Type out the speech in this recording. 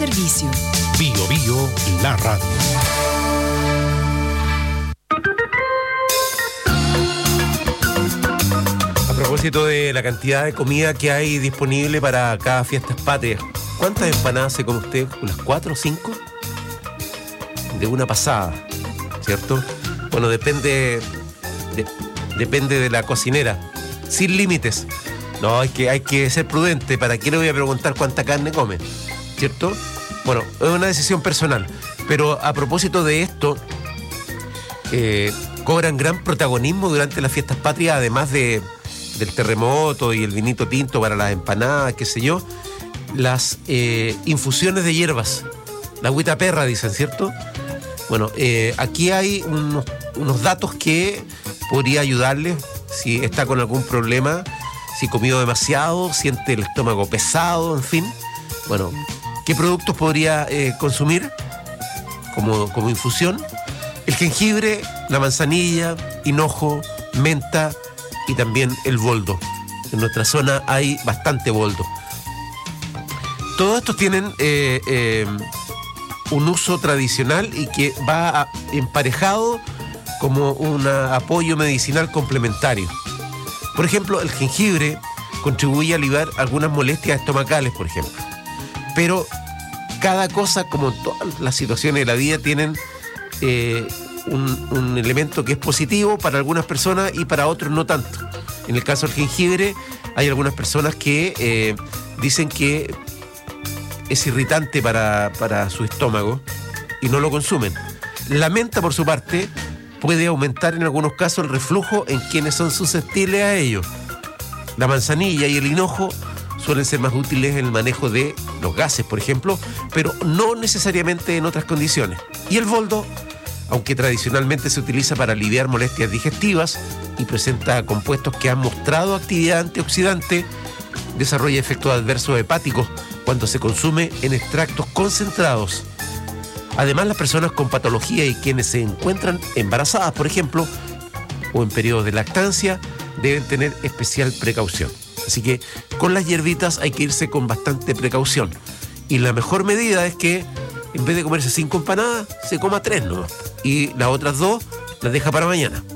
servicio. Bio Bio, la radio. A propósito de la cantidad de comida que hay disponible para cada fiestas patrias, ¿cuántas empanadas se come usted? ¿Unas 4 o 5? De una pasada, ¿cierto? Bueno, depende de la cocinera. Sin límites. No, hay que ser prudente. ¿Para qué le voy a preguntar cuánta carne come? ¿Cierto? Bueno, es una decisión personal. Pero a propósito de esto, cobran gran protagonismo durante las fiestas patrias, además del terremoto y el vinito tinto para las empanadas, qué sé yo, las infusiones de hierbas. La agüita perra, dicen, ¿cierto? Bueno, aquí hay unos datos que podría ayudarle si está con algún problema, si comió demasiado, siente el estómago pesado, en fin. Bueno, ¿qué productos podría consumir como infusión? El jengibre, la manzanilla, hinojo, menta y también el boldo. En nuestra zona hay bastante boldo. Todos estos tienen un uso tradicional y que va emparejado como un apoyo medicinal complementario. Por ejemplo, el jengibre contribuye a aliviar algunas molestias estomacales, por ejemplo. Pero cada cosa, como todas las situaciones de la vida, tienen un elemento que es positivo para algunas personas y para otros no tanto. En el caso del jengibre, hay algunas personas que dicen que es irritante para su estómago y no lo consumen. La menta, por su parte, puede aumentar en algunos casos el reflujo en quienes son susceptibles a ello. La manzanilla y el hinojo suelen ser más útiles en el manejo de los gases, por ejemplo, pero no necesariamente en otras condiciones. Y el boldo, aunque tradicionalmente se utiliza para aliviar molestias digestivas y presenta compuestos que han mostrado actividad antioxidante, desarrolla efectos adversos hepáticos cuando se consume en extractos concentrados. Además, las personas con patología y quienes se encuentran embarazadas, por ejemplo, o en periodos de lactancia, deben tener especial precaución. Así que con las hierbitas hay que irse con bastante precaución. Y la mejor medida es que en vez de comerse 5 empanadas, se coma 3 nomás. Y las otras 2 las deja para mañana.